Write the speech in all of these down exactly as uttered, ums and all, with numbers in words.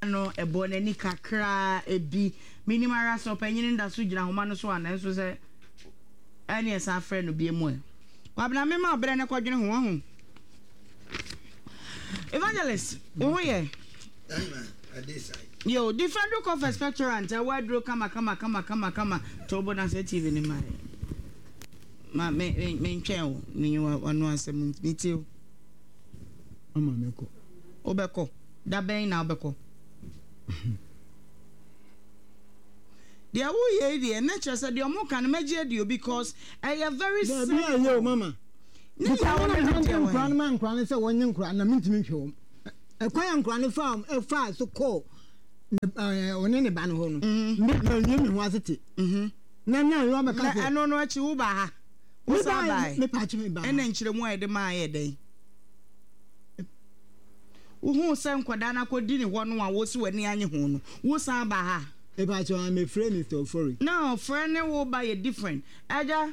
no ebo na ni kakra ebi minimara so panyin nda so gina homa no so ana so se ani esa afre no bi emu e wabna me ma obre ne kwadwene ho ho evangelist wo ye yo different look of expectorant a wardrobe kama kama kama kama kama tobo na se T V ni mai ma me me ntwen ni wanu asem nitio ama meko obeko da ben na obeko dia wo ye die na chere say dia mo kan meje dio because I am very sad yeah yo mama ni ya wona nkran nkran man nkran say wonye nkran na mintimi hwe e kwan nkran farm e fa so ko one ne ba no ho no me na nyemi ho asete mhm na na yo be ka na no no achi wo ba ha wo sa bai me pa chi me ba e na nchire mu e de ma ye den wo hu se nkoda na kodi ni ho no a wo si wani anye ho no wo sa ba ha e ba cho am afraid Mister Ofori no friend ne wo ba ye different aja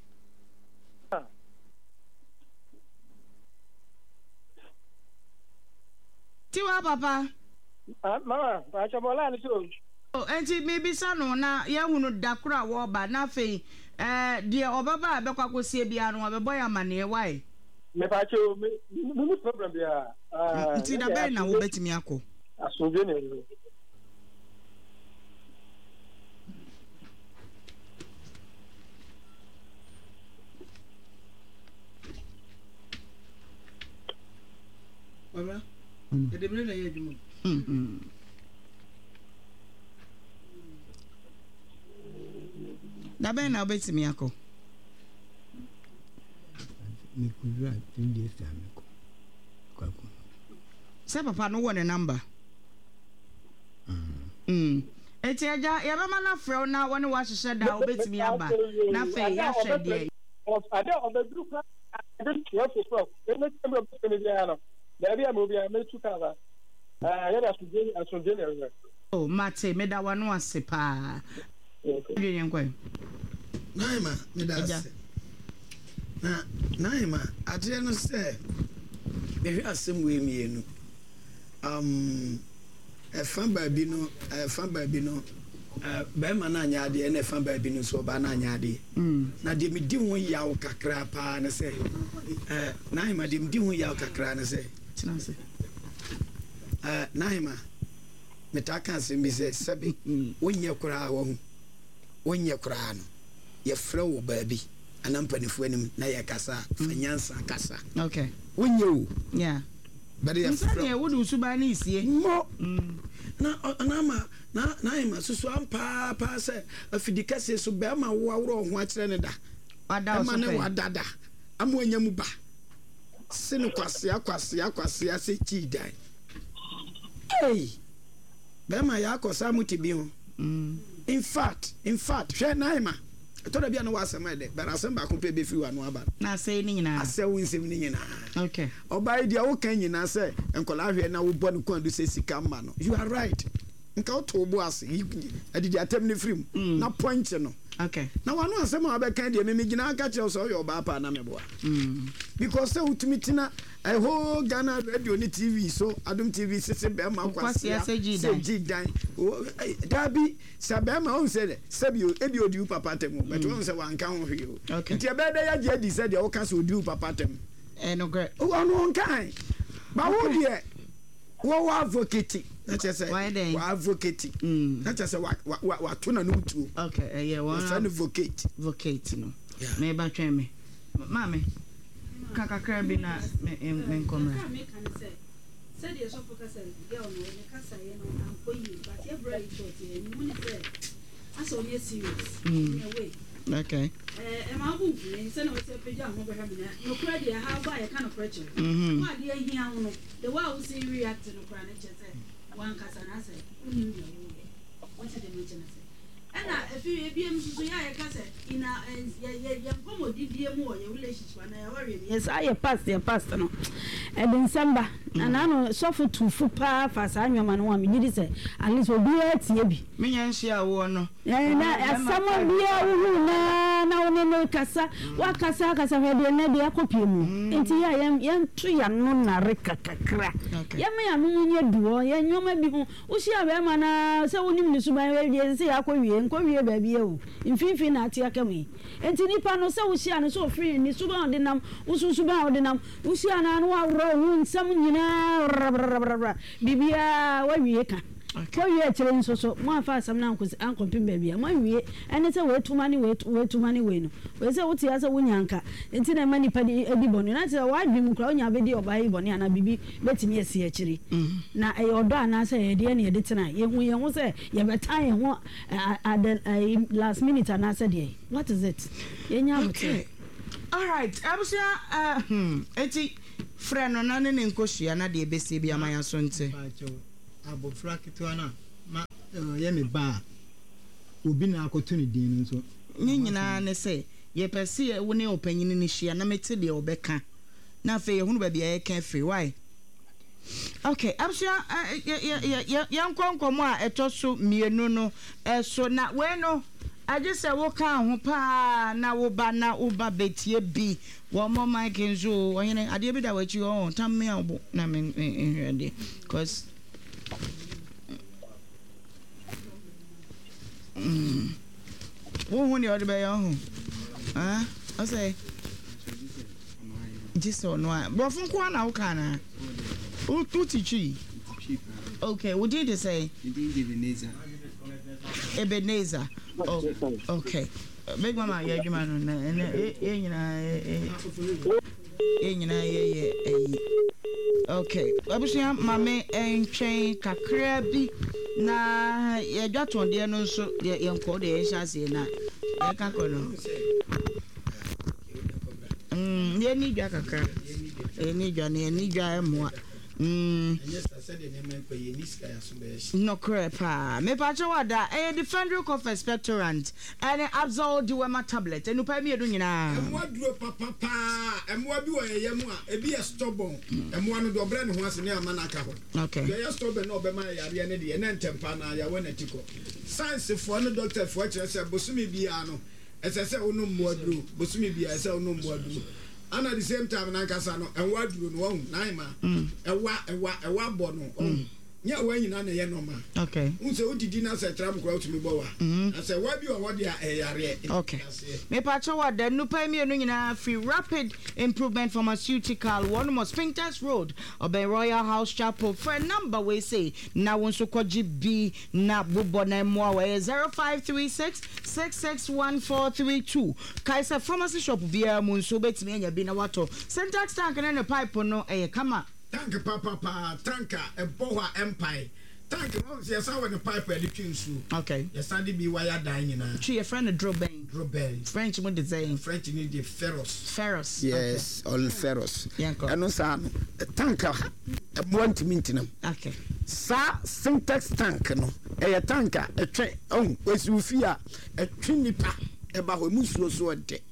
tiwa papa ah mama ba cha bola ni so oh enti maybe sano na ya hunu dakura wo ba na fe eh de obaba abekwa kosie bia no obebo ya mane why me pa cho me no problem bia ah enti da be na wo betimi akọ asoje ne Baba e de bele na ye djumo mhm da be na betimi akọ me kuzwa tindi samiko kwa kwa se papa no wo ne number mm mm eti aja ya mama na frɛ na woni wa hyehyɛ da obetimi aba na fe ya hwɛ de ada obedru ka ada ya fo fo e me tebe betimi bia no da bia mo bia me tuka ba ah ya da suje asuje ne oh mate me da wa no ase pa okay yenkwa naima me da ase na naima ate no se be hwe asem we mienu um e fan ba bi no e fan ba bi no eh be ma na anya ade e fan ba bi no so ba na anya ade mm na de mi di ho yawo kakra pa na se eh naima de mi di ho yawo kakra na se tina se eh naima metaka se mi se sabe wonye kura wo wonye kura no ye frɛ wo ba bi anampanifo anim na ye kasa fanyansa kasa okay wonye wo yeah but ye frɛ ye wo du suba ni isie mo na anama na na ima susu ampa pa se afidika se so be ma wo awro ho akere ne da wada so fe wadada amo anyam ba se no kwase akwase akwase ase chi dan hey be ma ya akosa mutibi ho mm in fact in fact hwe na ima to da bia no wasema de but asem ba ko pe be fi wa no aba na say ni nyina ase wo nsem ni nyina okay obai dia wo kan nyina se enkola hwe na wo bo no kwandu se sika ma no you are right nka o to bo ase adidi atem ne frim na point no okay na wanu asem a be kan de me gina aka che so yo ba pa na me bo mm because se utimitina a whole Ghana radio ni T V so Adum T V sese be ma kwase se jidan dabi se be ma on se sebi ebi odi papa temu but on se wan kan ho hwe o nti e be da ya je di se de o ka se odi papa temu eh no great o anu on kan ba wo de wo wa advocate na che se wa advocate na che se wa wa to na no tu okay eh yeah one advocate advocate no me ba twen me mama kaka krabi na me me nkono me kan say say the shop ka say girl no ne ka say no am koyi but e bra it out e ni mun say aso me serious me way okay eh e ma bu ni say no say peja mo be ha me na no kra dia ha ba e kan preacher mhm wa dia hia no the way we see react no kra na che say wan kasa na say uni ni wo what did they mention say Ena efi ebi em so ya ya kase ina ya ya ya komo didie mu o ya relationship na ya worry me. Yes, I past the past no. E bin samba na na no sofo tufu pa fa sa anwama no wa me gidi say at least obi atie bi. Me nyan hia wo no. Eh na asamo bia wo na na wo ne kasa wa kasa kasa hwede na de akopie mu. Enti ya yam tu ya no na reka kakra. Yam ya no nye duo ya nyoma bi hu. Wo hia be ma na se wonim ni suban we die se ya akɔwie nkɔwie ba bi e o. Mfimfi na ate aka mu. Enti nipa no se wo hia no so free ni suban de nam wo suban de nam wo hia na no wa wro hu nsam nyina bibia wa wie ka. Ko wie akire nso so mo afa asam na anko ankompim ba bia mo wie ene se we tuma ni we we tuma ni we no we se wo tia se wo nyanka enti na mani pa di edi bonu na se wa dwim kra onya be di obai bonu ana bibi betimi esi akire na e odo ana se ye de na ye de tena ye hu ye hu se ye beta ye hu at last minute ana se de what is it ye nya okay all right abusia uh hmm eti friend no na ne nkohia na de besi bia man so nte abofra kitwa na ma ye me ba obi na akoto ne din nso nyi nyina ne se ye pese wo ne opanyini ne hia na mete de obeka na fe ye hunu ba bia ye kan free why okay absia ya ya ya nkonkomo a etoso mienu no eso na we no aje se wo kan ho pa na wo ba na wo ba betie bi wo mo mike nzo onye ade bi da wachi o tam me abo na me hwede cause mm wo hu ni ode be yo ho ah I say just so no bro fun kwa na wo kana o tu tichi okay what did you say Ebenezer Ebenezer oh okay big mama ya juma no na e nyina e e nyina ye ye okay abusia mame entwen kakra bi na ye dwaton de no nso ye nko de ye hyase na ye kakọ no mm ye ni dwa kakra ye ni dwa ne ni dwa emoa mm no crepa me pa chawada e the federal cough expectorant and Absol Duema tablet enu pa mi edu nyina emwa duro papa pa emwa bi wo yeyem a ebi e stubborn emwa no do bre ne ho ase ne ama na aka ho okay ye stubborn no be ma yare ne de ne ntempa na ya wona tiko science fo no doctor fo kire se bosumi bia no ese se onu mwa duro bosumi bia ese onu mwa duro and at the same time na kasa no enwa duro no wo na ma ewa ewa ewa bo no nya wa nyina na ye normal okay unse odidi na se tram kwa otumi bo wa na se wa bi o wo dia eyare okay me pa cho wa da nu pa mi enu nyina free rapid improvement pharmaceutical one more Sphinx Road Oben Royal House Chapel for number we say na won so kwaji bi na bobo na mo wa zero five three six six six one four three two Kaiser Pharmacy Shop bia mun so betimi anya bi na wato Syntax tank na ne pipe no e kama tank papa pa tanka e boha empire tank no se sa when the pipe e twinsu okay yes sandi bi wire dan nyina chi your friend Droben Droben French what they say French ni the ferros ferros yes all ferros yanko eno sa tanka e want mintinam okay sa Syntax tank no e tanka e twe on osufia e twe nipa e ba ho musuo so de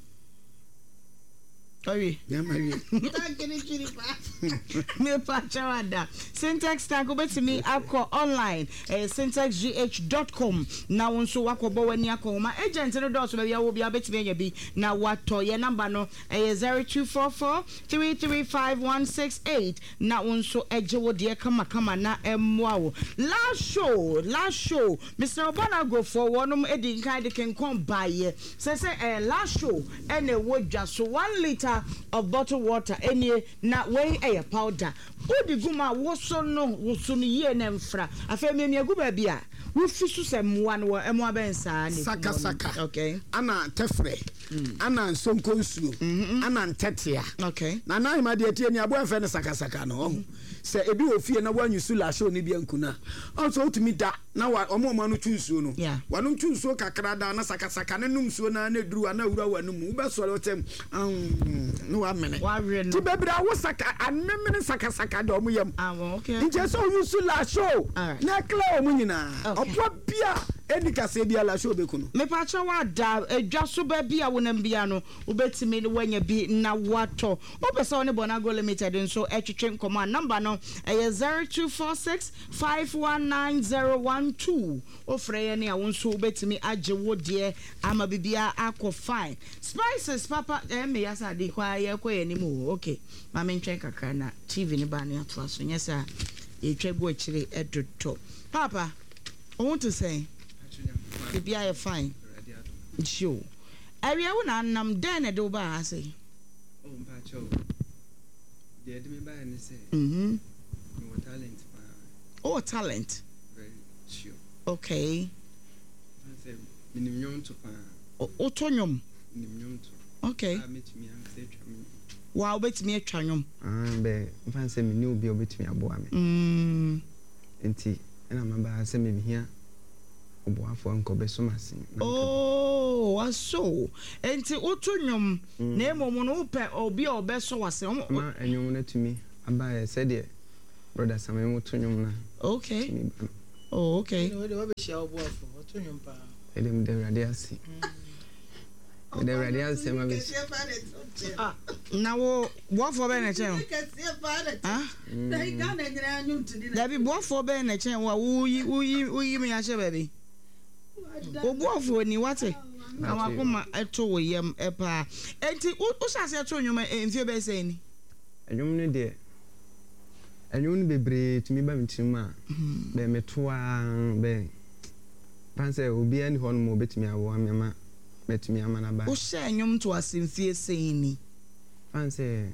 Oye, ya mari. Tankini chiripa. Me pa chawada. Syntax tank obetimi akọ online eh syntax g h dot com na wonso wakobo wani akoma agent no do so be ya wo bia betimi anya bi na wato ye number no eh zero two four four three three five one six eight na wonso eje wo de kama kama na emwa wo. Last show, last show Mister Obana go for wonum edi kan de kenkon baye. Say say eh last show ene wo dwa so one liter of bottled water any na way a powder odi guma woso no woso no ye na mfra afa me me agu ba bia wo fisu semwa no emo abensa ni saka saka okay ana tefre ana nsonko nsuo ana ntetea okay na na ma de tie ni abo afa ne saka saka no se ebi ofie na wanyu la show ni bia nkuna also utumi da na wa omo omo no twunsuo no wanu twunsuo kakra da na saka saka ne num suo na na duru ana wura wanu mu be so letem no wa mene ti bebra wo saka anmemene saka saka da omo yam ah okay nje so use la show na kla omo nyina opo bia edi kase bia la show bekuno me pa cha wa da edwa so ba bia wonam bia no obetimi ne wanya bi na wato opese one Bonago Limited nso etwetwe nkoma number no eh zero two four six five one nine zero one two ofre ye ne a wonso obetimi age wo de ama bibia akọ fine spices papa eh me yasa de kwa ye kwa ye ni mu okay ma me ntwe kakra na T V ni ba ne ato aso nyesa e twego akire edoto papa I want to say bibia ye fine show area wona nam den e do ba say oh mpa cho de de me ba ni say mhm no talent pa oh talent very sure okay I say minimum to pa o to nyom minimum to okay a metimi an say twa me wa obetimi atwa nyom ah be mfa say me ni obi obetimi abo ame mm enti ena maba say me bihia oboafo nkobe so masin oh waso enti oto nyom na emom no pe obi a obeso wase ma enyom na tumi aba e say de brother Sam mo to nyom na okay oh okay no de wa be shia oboafo oto nyom pa edem de radiasi de radiasi ma be ah na wo boafo be na chen ah dai ga na nyina nyum tidi da bi boafo be na chen wa uyi uyi uyi me ya she baby obuafo ni wate awakoma eto wo yem epa enti wo sase eto nyoma enfie be sei ni enyom ne de enyom ne bebre tumi ba mitim a be metoa be panse obi ani ho no mo betumi awo amema betumi amana ba wo she enyom to asemfie sei ni panse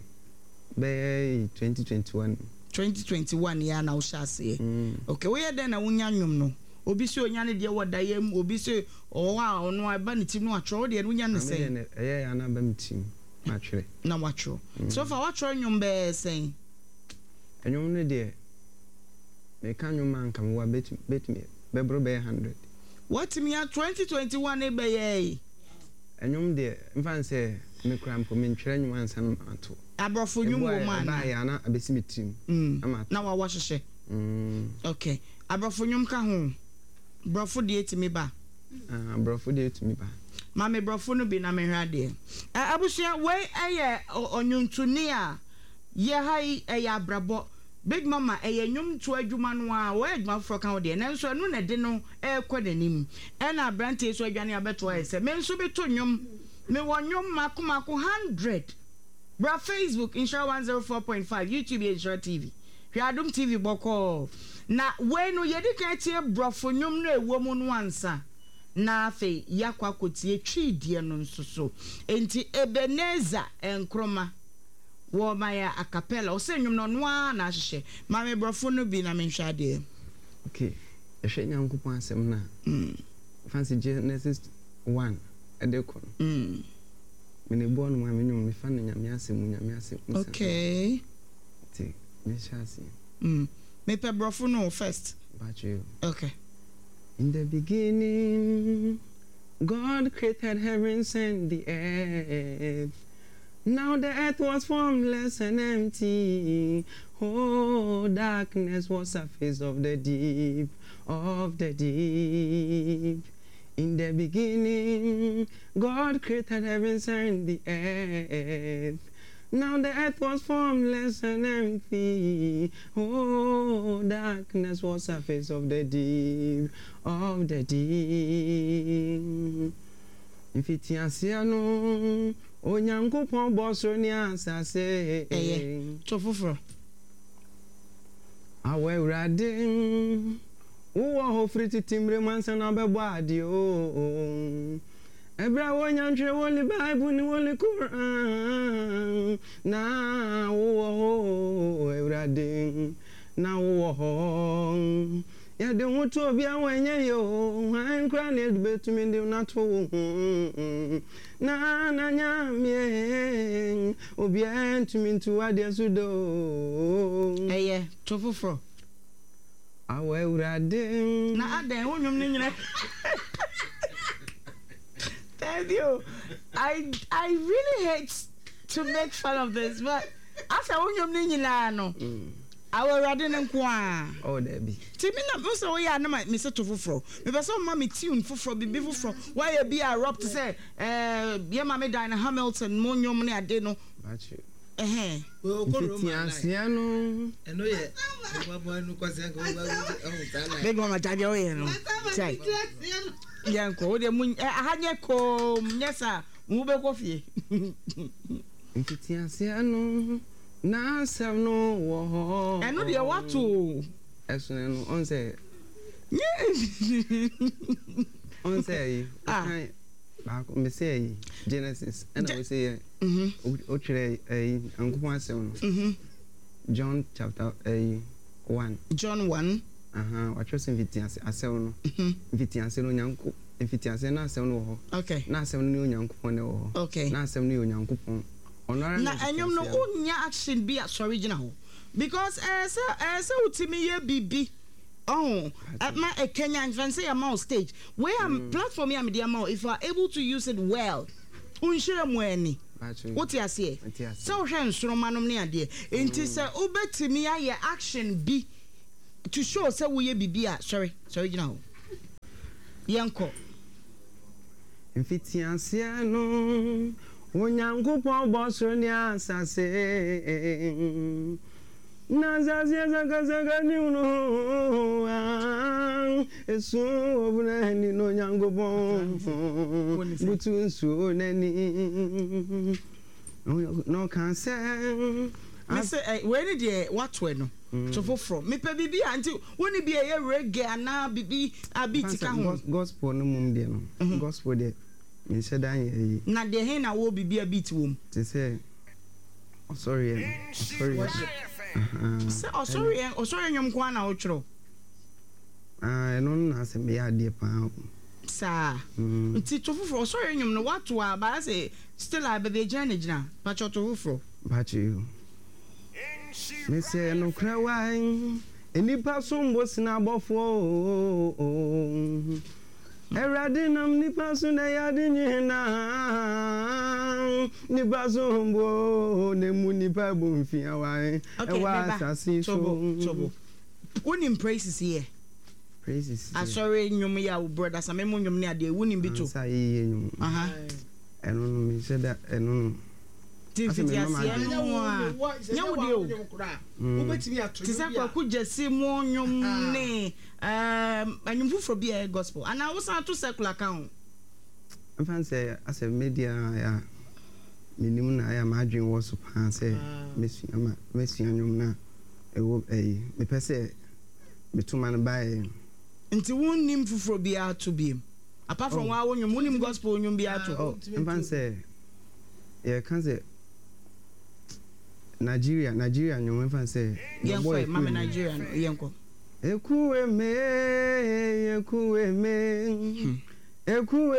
be twenty twenty-one twenty twenty-one ya na wo sase okay wo ye den na wonya nyom no obi se onya ne de woda yam obi se o wa ono aba ne tim no atwo de no nya ne sei eh ya na ba mitim ma twere na watwo so fa watwo nyom be sei enyom ne de me kan nyom an kam wa bet bet me be bro be one hundred what me ya twenty twenty-one e be ye enyom de mfa nse me krampo me twere nyom ansan ato abrofo nyom wo man ba ya na abesi mitim ama na wa wa hwehwe mm okay abrofo nyom ka ho brofo de etimi ba ah brofo de etimi ba ma me brofo no bi na me hwa de abusua we eye onyuntuni a ye hai eye abrabo big mama eye nyumtu adwuma no a we adwuma fro kan de na nso anu na de no e kɔ danim e na brante so adwane abeto ese me nso beto nyum me wonyum makomako one hundred bra Facebook Insure one oh four point five YouTube Insure T V Hwadum T V boko na we no yedika tie brofo nyum no ewo mu no ansa na afi yakwa kotie twidie no nsoso enti Ebeneza enkroma wo maya acapella o se nyum no noa na hye ma me brofo no bi na me hwade okay ehwe nyankopon asem na mm fancy Genesis one edeko mm me ne bo no ma me nyum me fa na nyame asem nyame asem okay ti me chasi mm me pe brofo no first about you okay. In the beginning God created heavens and the earth. Now the earth was formless and empty. Oh, darkness was the face of the deep, of the deep. In the beginning God created heavens and the earth. Now the earth was formless and empty. Oh, darkness was the face of the deep, of the deep. If it's Yasiano, Onyankopon boso ni asase. Eh, chofufro. Awe radin. Uwa ho friti timbre mansa na bebo adio. Ebra wonyantre woli Bible ni woli Quran na wo ewrade na wo ya de wotu obi awenye yo han kra na edubetumi ndi na to wo na na nyamie obi entumi ntu ade sudo eye tofofro awe ewrade na adan wonwom ni nyina Thank you. I I really hate to make fun of this, but after when you're no, Our radin and qua. Oh, there be. Timina, Musa, we are not Mister Tofufro. Maybe some mammy tune for from be from. Why you be a rob to say, eh, yeah, mammy Diana Hamilton, Monyo Money, I didn't know. But you. Eh, well, Tiano. And no, yet. One who was a big one, I tell you, say, Yanko, the moon, I had your comb, yes, sir, move a coffee. Tiano. Na sev no wo eno de wato eso no on say on say ah ba ko me say Genesis and I say mhm o tire eh ankopon asev no mhm John chapter eh one John one aha wa trust invitiance asev no mhm invitiance no nyanko invitiance na asev no wo okay na asev no nyankopon ne wo okay na asev no nyankopon na enyom no unya action be as original because eh say eh say utimi ye bibi oh at my a Kenyan fan say amount stage where am platform ya media amount if you are able to use it well unshire mo ani what you say so hwe nsoro manom ne ade enti say obetimi aye action be to show say we ye bibi a sorry sorry original yanko invitiance no Onyankopon bosro ni asase na zazie zagazaga ni uno esu obuna ni no Onyankopon butu nsu nani no kan se me say we ni de watwe no to foforo me pe bibi anti woni bi e reggae ana bibi abiti ka ho gospel no mum de no gospel de me said I na de he na wo bibia beat wom to say oh sorry sorry say oh sorry oh sorry nyom kwa na otwro ah no na se me ade pa sa nti to foforo oh sorry nyom no wato a ba say still I be the journey gina pa cho to foforo ba you me say no kra wan enipa so mbosina bofo Eradinam ni pasu na yadinye na ni pasu mbo ne muni pabu mfia wae ewa sasi so chobo unim praises here praises ah sorry nyum ya brother samemo nyum ne ade unim bito sa ye nyum aha eno mi said that eno tifiti asia no a nyawde o obetimi ato tisa kwa kujesi mo nyum ne um anyum fufro bi e gospel ana wo san to secular account fan say as a media ya minimum na ya ma dwen wo so pan say mesu ama mesu anyum na e wo eh me pese betuma na bae nti wonnim fufro bi ato bi apart from wa wonyum wonnim gospel nyum bi ato oh fan say yeah can say Nigeria Nigeria nyum fan say your boy mama Nigeria no yenko Ekuwe me, ekuwe me, ekuwe